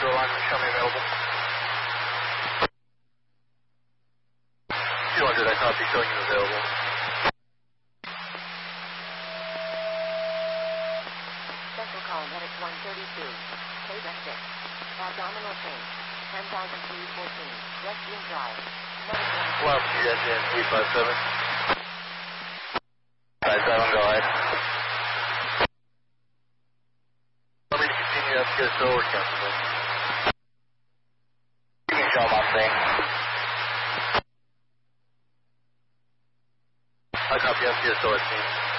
door line, show me available. 200, I copy, showing you available. Central call, medic 132. KDEC 6. Abdominal pain. 10,000 feet 14. Restroom drive. Medic 132. Left, GSN 357. 57, go ahead. Let me continue up to get us over, Councilman. You can show them on thing. I copy up to get us over, team.